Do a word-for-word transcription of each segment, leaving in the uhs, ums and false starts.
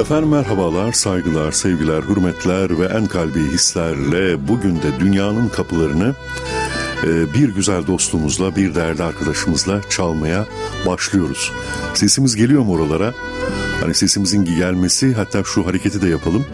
Efendim merhabalar, saygılar, sevgiler, hürmetler ve en kalbi hislerle bugün de dünyanın kapılarını bir güzel dostumuzla, bir değerli arkadaşımızla çalmaya başlıyoruz. Sesimiz geliyor mu oralara? Hani sesimizin gelmesi, hatta şu hareketi de yapalım.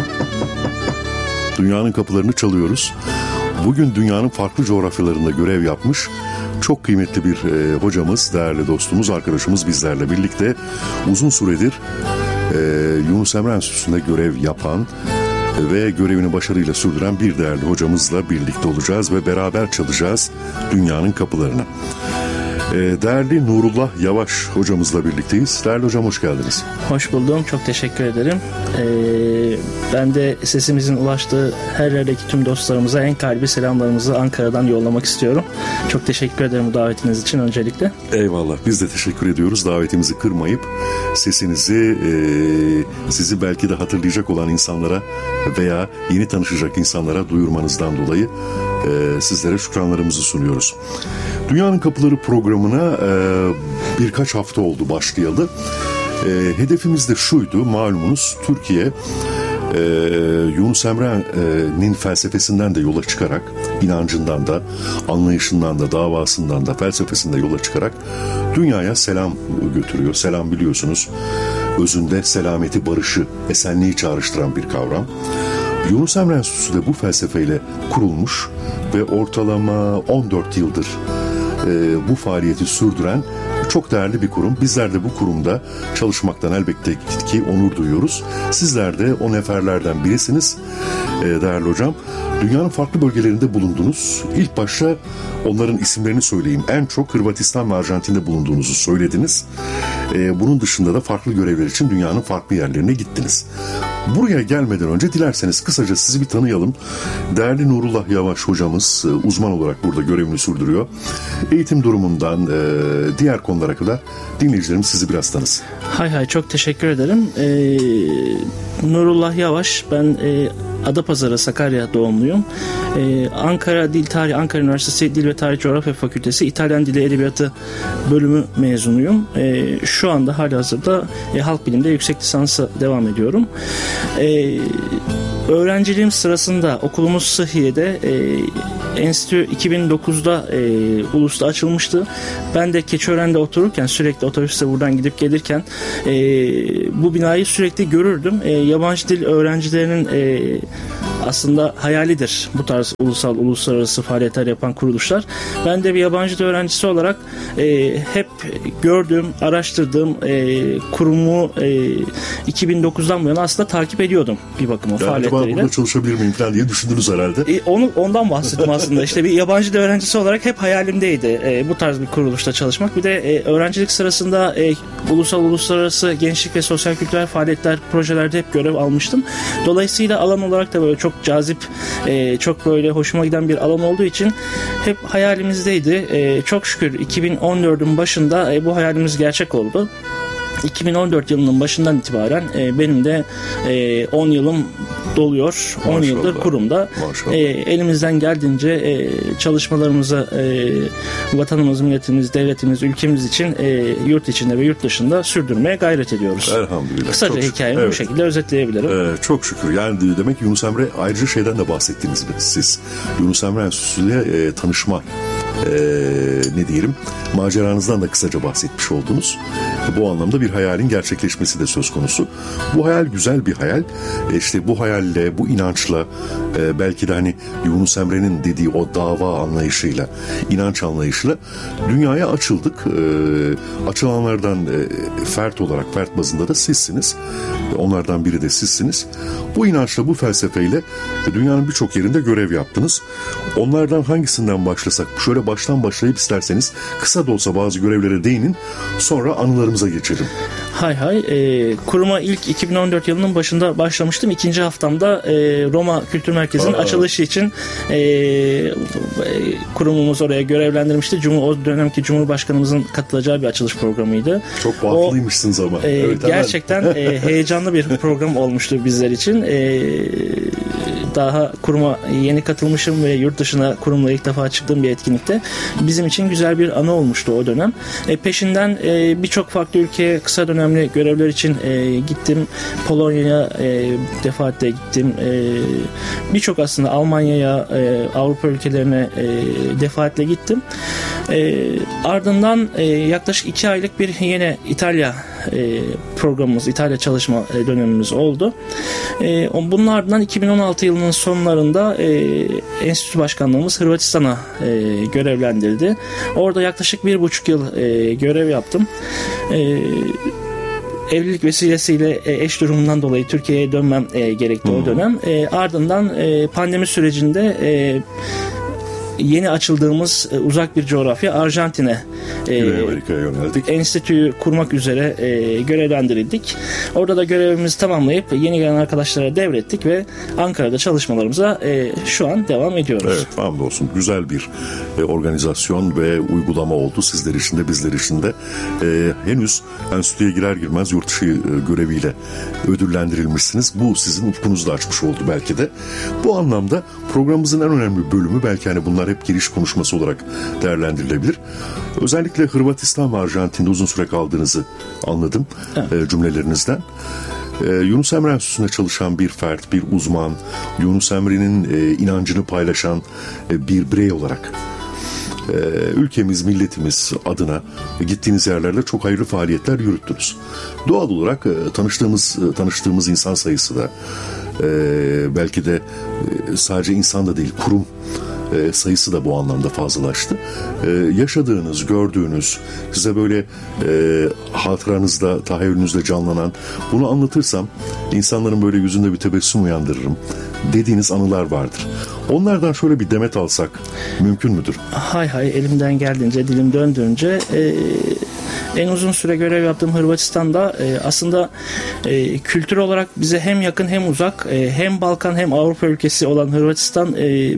Dünyanın kapılarını çalıyoruz. Bugün dünyanın farklı coğrafyalarında görev yapmış çok kıymetli bir e, hocamız, değerli dostumuz, arkadaşımız bizlerle birlikte uzun süredir e, Yunus Emre Enstitüsü'nde görev yapan ve görevini başarıyla sürdüren bir değerli hocamızla birlikte olacağız ve beraber çalacağız dünyanın kapılarını. Değerli Nurullah Yavaş hocamızla birlikteyiz. Değerli hocam, hoş geldiniz. Hoş buldum. Çok teşekkür ederim. Ee, ben de sesimizin ulaştığı her yerdeki tüm dostlarımıza en kalbi selamlarımızı Ankara'dan yollamak istiyorum. Çok teşekkür ederim bu davetiniz için öncelikle. Eyvallah. Biz de teşekkür ediyoruz. Davetimizi kırmayıp sesinizi e, sizi belki de hatırlayacak olan insanlara veya yeni tanışacak insanlara duyurmanızdan dolayı e, sizlere şükranlarımızı sunuyoruz. Dünyanın Kapıları programına e, birkaç hafta oldu başlayalı. E, hedefimiz de şuydu, malumunuz Türkiye e, Yunus Emre'nin felsefesinden de yola çıkarak, inancından da, anlayışından da, davasından da, felsefesinden yola çıkarak dünyaya selam götürüyor. Selam biliyorsunuz, özünde selameti, barışı, esenliği çağrıştıran bir kavram. Yunus Emre Enstitüsü de bu felsefeyle kurulmuş ve ortalama on dört yıldır bu faaliyeti sürdüren çok değerli bir kurum. Bizler de bu kurumda çalışmaktan elbette ki onur duyuyoruz. Sizler de o neferlerden birisiniz değerli hocam. Dünyanın farklı bölgelerinde bulundunuz. İlk başta onların isimlerini söyleyeyim. En çok Hırvatistan ve Arjantin'de bulunduğunuzu söylediniz. Bunun dışında da farklı görevler için dünyanın farklı yerlerine gittiniz. Buraya gelmeden önce dilerseniz kısaca sizi bir tanıyalım. Değerli Nurullah Yavaş hocamız uzman olarak burada görevini sürdürüyor. Eğitim durumundan diğer konulara kadar dinleyicilerimiz sizi biraz tanısın. Hay hay, çok teşekkür ederim. Ee, Nurullah Yavaş, ben e, Adapazarı, Sakarya doğumluyum. Ee, Ankara Dil Tarih, Ankara Üniversitesi Dil ve Tarih Coğrafya Fakültesi İtalyan Dili Edebiyatı bölümü mezunuyum. Ee, şu anda halihazırda e, halk bilimde yüksek lisansa devam ediyorum. Ee, öğrenciliğim sırasında okulumuz Sıhhiye'de e, enstitü iki bin dokuzda e, Ulus'ta açılmıştı. Ben de Keçiören'de otururken, sürekli otobüste buradan gidip gelirken e, bu binayı sürekli görürdüm. E, yabancı dil öğrencilerinin e, aslında hayalidir bu tarz ulusal, uluslararası faaliyetler yapan kuruluşlar. Ben de bir yabancı dil öğrencisi olarak e, hep gördüğüm, araştırdığım e, kurumu e, iki bin dokuzdan bu yana aslında takip ediyordum bir bakıma yani faaliyetleriyle. Acaba burada çalışabilir miyim falan diye düşündünüz herhalde. E, onu, ondan bahsettim aslında. İşte bir yabancı dil öğrencisi olarak hep hayalimdeydi e, bu tarz bir kuruluşta çalışmak. Bir de e, öğrencilik sırasında e, ulusal, uluslararası gençlik ve sosyal kültürel faaliyetler, projelerde hep görev almıştım. Dolayısıyla alan olarak da böyle çok cazip, e, çok böyle hoşuma giden bir alan olduğu için hep hayalimizdeydi. E, çok şükür iki bin on dördün başında e, bu hayalimiz gerçek oldu. iki bin on dört yılının başından itibaren e, benim de e, on yılım doluyor. on Maşallah. Yıldır kurumda. E, elimizden geldiğince e, çalışmalarımızı e, vatanımız, milletimiz, devletimiz, ülkemiz için e, yurt içinde ve yurt dışında sürdürmeye gayret ediyoruz. Elhamdülillah. Kısaca çok hikayemi evet. bu şekilde özetleyebilirim. Ee, çok şükür. Yani demek Yunus Emre, ayrıca şeyden de bahsettiniz siz. Yunus Emre Enstitüsü'yle e, tanışma e, ne diyelim maceranızdan da kısaca bahsetmiş oldunuz. Bu anlamda bir hayalin gerçekleşmesi de söz konusu. Bu hayal güzel bir hayal. E işte bu hayalle, bu inançla e, belki de hani Yunus Emre'nin dediği o dava anlayışıyla, inanç anlayışıyla dünyaya açıldık. E, açılanlardan e, fert olarak, fert bazında da sizsiniz. Onlardan biri de sizsiniz. Bu inançla, bu felsefeyle dünyanın birçok yerinde görev yaptınız. Onlardan hangisinden başlasak? Şöyle baştan başlayıp isterseniz kısa da olsa bazı görevlere değinin. Sonra anılarımıza geçelim. Hay hay. E, kuruma ilk iki bin on dört yılının başında başlamıştım. İkinci haftamda e, Roma Kültür Merkezi'nin Aa. açılışı için e, e, kurumumuz oraya görevlendirmişti. Cumhur, o dönemki Cumhurbaşkanımızın katılacağı bir açılış programıydı. Çok baklıymışsınız ama. E, evet, gerçekten e, heyecanlı bir program olmuştu bizler için. E, daha kuruma yeni katılmışım ve yurt dışına kurumla ilk defa çıktığım bir etkinlikte. Bizim için güzel bir anı olmuştu o dönem. E, peşinden e, birçok farklı ülkeye kısa dönemli görevler için e, gittim. Polonya'ya e, defaatle gittim. E, birçok aslında Almanya'ya, e, Avrupa ülkelerine e, defaatle gittim. E, ardından e, yaklaşık iki aylık bir yine İtalya e, programımız, İtalya çalışma e, dönemimiz oldu. E, bunun ardından iki bin on altı yılının sonlarında e, enstitü başkanlığımız Hırvatistan'a e, görevlendirdi. Orada yaklaşık bir buçuk yıl e, görev yaptım. E, Evlilik vesilesiyle e, eş durumundan dolayı Türkiye'ye dönmem e, gerekti hmm. o dönem. E, ardından e, pandemi sürecinde e, yeni açıldığımız e, uzak bir coğrafya Arjantin'e e, Amerika'ya yöneldik. Enstitüyü kurmak üzere e, görevlendirildik. Orada da görevimizi tamamlayıp yeni gelen arkadaşlara devrettik ve Ankara'da çalışmalarımıza e, şu an devam ediyoruz. Evet, hamdolsun. Güzel bir e, organizasyon ve uygulama oldu. Sizler için de bizler için de. E, henüz enstitüye girer girmez yurt dışı e, göreviyle ödüllendirilmişsiniz. Bu sizin ufkunuzu da açmış oldu belki de. Bu anlamda programımızın en önemli bölümü belki hani bunlar hep giriş konuşması olarak değerlendirilebilir. Özellikle Hırvatistan ve Arjantin'de uzun süre kaldığınızı anladım evet. e, cümlelerinizden. E, Yunus Emre Enstitüsü'nde çalışan bir fert, bir uzman, Yunus Emre'nin e, inancını paylaşan e, bir birey olarak e, ülkemiz, milletimiz adına gittiğiniz yerlerde çok hayırlı faaliyetler yürüttünüz. Doğal olarak e, tanıştığımız e, tanıştığımız insan sayısı da e, belki de e, sadece insan da değil, kurum E, sayısı da bu anlamda fazlalaştı. E, yaşadığınız, gördüğünüz, size böyle e, hatıranızda, tahayyülünüzde canlanan, bunu anlatırsam insanların böyle yüzünde bir tebessüm uyandırırım dediğiniz anılar vardır. Onlardan şöyle bir demet alsak mümkün müdür? Hay hay, elimden geldiğince, dilim döndüğünce e, en uzun süre görev yaptığım Hırvatistan'da e, aslında e, kültür olarak bize hem yakın hem uzak, e, hem Balkan hem Avrupa ülkesi olan Hırvatistan e,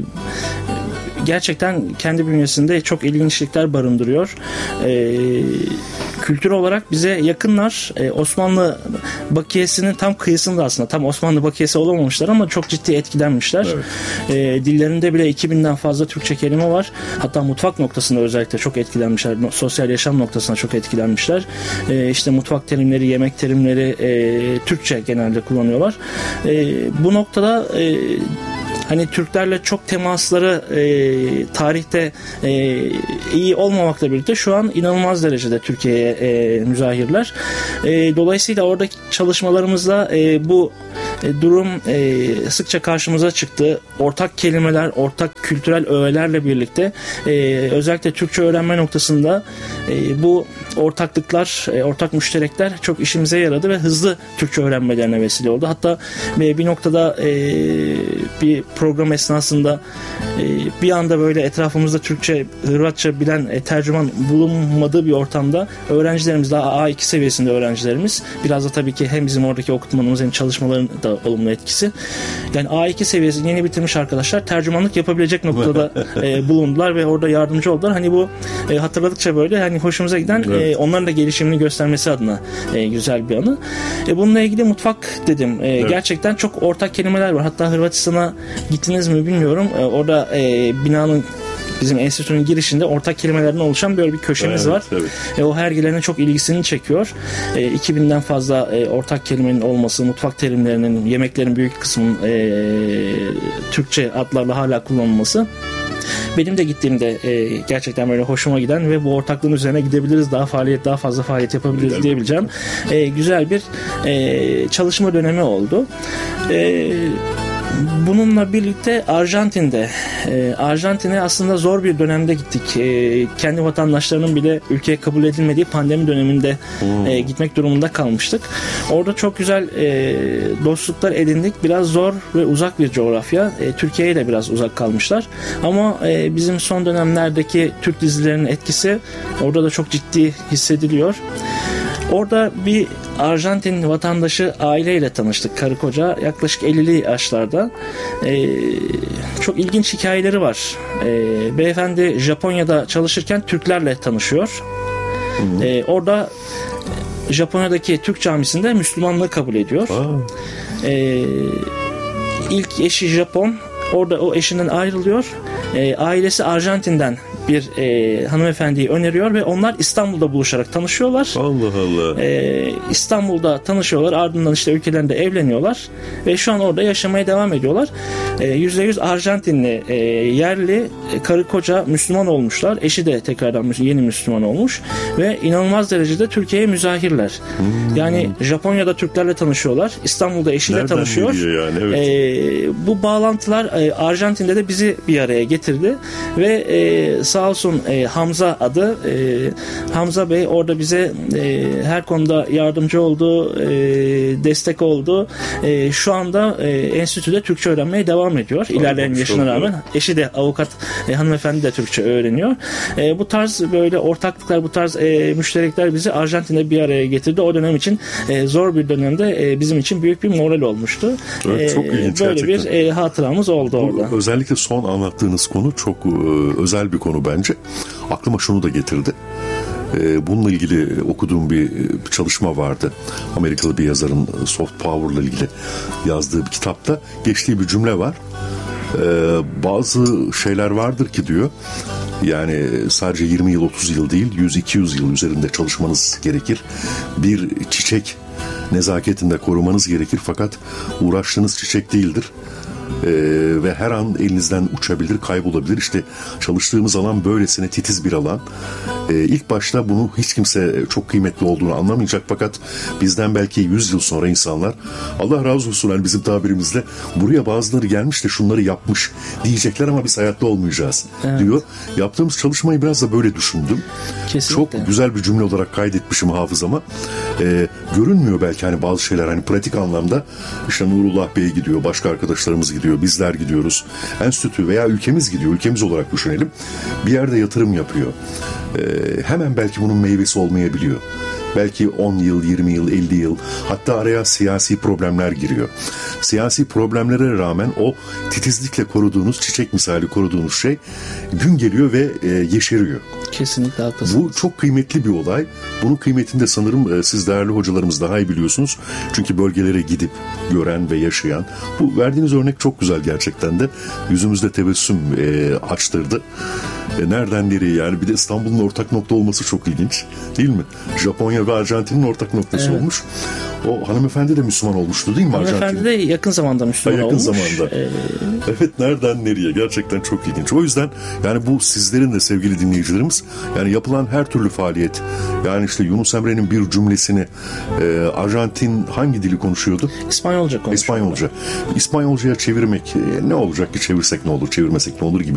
gerçekten kendi bünyesinde çok ilginçlikler barındırıyor. Ee, kültür olarak bize yakınlar. Ee, Osmanlı bakiyesinin tam kıyısında aslında. Tam Osmanlı bakiyesi olamamışlar ama çok ciddi etkilenmişler. Evet. Ee, dillerinde bile iki binden fazla Türkçe kelime var. Hatta mutfak noktasında özellikle çok etkilenmişler. Sosyal yaşam noktasında çok etkilenmişler. Ee, işte mutfak terimleri, yemek terimleri e, Türkçe genelde kullanıyorlar. E, bu noktada e, hani Türklerle çok temasları e, tarihte e, iyi olmamakla birlikte şu an inanılmaz derecede Türkiye'ye e, müzahirler. E, dolayısıyla oradaki çalışmalarımızda e, bu e, durum e, sıkça karşımıza çıktı. Ortak kelimeler, ortak kültürel öğelerle birlikte e, özellikle Türkçe öğrenme noktasında e, bu ortaklıklar, e, ortak müşterekler çok işimize yaradı ve hızlı Türkçe öğrenmelerine vesile oldu. Hatta e, bir noktada e, bir program esnasında e, bir anda böyle etrafımızda Türkçe, Hırvatça bilen e, tercüman bulunmadığı bir ortamda öğrencilerimiz daha A iki seviyesinde öğrencilerimiz. Biraz da tabii ki hem bizim oradaki okutmanımız hem çalışmaların da olumlu etkisi. Yani A iki seviyesi yeni bitirmiş arkadaşlar tercümanlık yapabilecek noktada e, bulundular ve orada yardımcı oldular. Hani bu e, hatırladıkça böyle hani hoşumuza giden evet. e, onların da gelişimini göstermesi adına e, güzel bir anı. E, bununla ilgili mutfak dedim. E, evet. Gerçekten çok ortak kelimeler var. Hatta Hırvatistan'a gittiniz mi bilmiyorum. E, orada e, binanın bizim enstitünün girişinde ortak kelimelerden oluşan böyle bir köşemiz evet, var. Evet. E, o hergilerine çok ilgisini çekiyor. E, iki binden fazla e, ortak kelimenin olması, mutfak terimlerinin, yemeklerin büyük kısmının e, Türkçe adlarla hala kullanılması. Benim de gittiğimde e, gerçekten böyle hoşuma giden ve bu ortaklığın üzerine gidebiliriz, daha faaliyet, daha fazla faaliyet yapabiliriz güzel diyebileceğim e, güzel bir e, çalışma dönemi oldu. E, Bununla birlikte Arjantin'de, e, Arjantin'e aslında zor bir dönemde gittik. E, kendi vatandaşlarının bile ülkeye kabul edilmediği pandemi döneminde hmm. e, gitmek durumunda kalmıştık. Orada çok güzel e, dostluklar edindik. Biraz zor ve uzak bir coğrafya. E, Türkiye'ye de biraz uzak kalmışlar. Ama e, bizim son dönemlerdeki Türk dizilerinin etkisi orada da çok ciddi hissediliyor. Orada bir Arjantin vatandaşı aileyle tanıştık, karı koca, yaklaşık ellili yaşlarda. Ee, çok ilginç hikayeleri var. Ee, beyefendi Japonya'da çalışırken Türklerle tanışıyor. Ee, orada Japonya'daki Türk camisinde Müslümanlığı kabul ediyor. Ee, ilk eşi Japon. Orada o eşinden ayrılıyor. E, ailesi Arjantin'den bir e, hanımefendiyi öneriyor ve onlar İstanbul'da buluşarak tanışıyorlar. Allah Allah. E, İstanbul'da tanışıyorlar. Ardından işte ülkelerinde evleniyorlar ve şu an orada yaşamaya devam ediyorlar. E, yüzde yüz Arjantinli e, yerli e, karı koca Müslüman olmuşlar. Eşi de tekrardan yeni Müslüman olmuş ve inanılmaz derecede Türkiye'ye müzahirler. Hmm. Yani Japonya'da Türklerle tanışıyorlar. İstanbul'da eşiyle Nereden tanışıyor. Yani? Evet. E, bu bağlantılar e, Arjantin'de de bizi bir araya getirdi ve e, sağ olsun e, Hamza adı e, Hamza Bey orada bize e, her konuda yardımcı oldu, e, destek oldu. E, şu anda e, enstitüde Türkçe öğrenmeye devam ediyor. İlerleyen yaşına rağmen. Eşi de avukat, e, hanımefendi de Türkçe öğreniyor. E, bu tarz böyle ortaklıklar, bu tarz e, müşterekler bizi Arjantin'de bir araya getirdi. O dönem için e, zor bir dönemde e, bizim için büyük bir moral olmuştu. Evet, çok e, ilginç böyle gerçekten. bir e, hatıramız oldu Bu, orada. Özellikle son anlattığınız konu çok e, özel bir konu bence. Aklıma şunu da getirdi. E, bununla ilgili okuduğum bir çalışma vardı. Amerikalı bir yazarın soft power ile ilgili yazdığı bir kitapta geçtiği bir cümle var. E, bazı şeyler vardır ki diyor, yani sadece yirmi yıl otuz yıl değil, yüz iki yüz yıl üzerinde çalışmanız gerekir. Bir çiçek nezaketinde korumanız gerekir, fakat uğraştığınız çiçek değildir. Ee, ve her an elinizden uçabilir, kaybolabilir. İşte çalıştığımız alan böylesine titiz bir alan. Ee, ilk başta bunu hiç kimse çok kıymetli olduğunu anlamayacak, fakat bizden belki yüz yıl sonra insanlar, Allah razı olsun yani bizim tabirimizle, buraya bazıları gelmiş de şunları yapmış diyecekler ama biz hayatta olmayacağız, evet, diyor. Yaptığımız çalışmayı biraz da böyle düşündüm. Kesinlikle. Çok güzel bir cümle olarak kaydetmişim hafızama. Ee, görünmüyor belki hani bazı şeyler, hani pratik anlamda işte Nurullah Bey gidiyor, başka arkadaşlarımız gidiyor, bizler gidiyoruz, enstitü veya ülkemiz gidiyor, ülkemiz olarak düşünelim, bir yerde yatırım yapıyor. Ee, hemen belki bunun meyvesi olmayabiliyor. Belki on yıl, yirmi yıl, elli yıl, hatta araya siyasi problemler giriyor. Siyasi problemlere rağmen o titizlikle koruduğunuz, çiçek misali koruduğunuz şey gün geliyor ve e, yeşeriyor. Kesinlikle haklısınız. Bu çok kıymetli bir olay. Bunun kıymetini de sanırım e, siz değerli hocalarımız daha iyi biliyorsunuz. Çünkü bölgelere gidip gören ve yaşayan. Bu verdiğiniz örnek çok güzel gerçekten de. Yüzümüzde tebessüm e, açtırdı. E, nereden nereye yani? Bir de İstanbul'un ortak nokta olması çok ilginç. Değil mi? Japonya ve Arjantin'in ortak noktası, evet, olmuş. O hanımefendi de Müslüman olmuştu değil mi? Hanımefendi de yakın zamanda Müslüman ha, yakın olmuş. Yakın zamanda. Ee... Evet, nereden nereye? Gerçekten çok ilginç. O yüzden yani bu sizlerin de sevgili dinleyicilerimiz, yani yapılan her türlü faaliyet, yani işte Yunus Emre'nin bir cümlesini e, Arjantin hangi dili konuşuyordu? İspanyolca konuşuyordu. İspanyolca. İspanyolcaya çevirmek e, ne olacak ki, çevirsek ne olur, çevirmesek ne olur gibi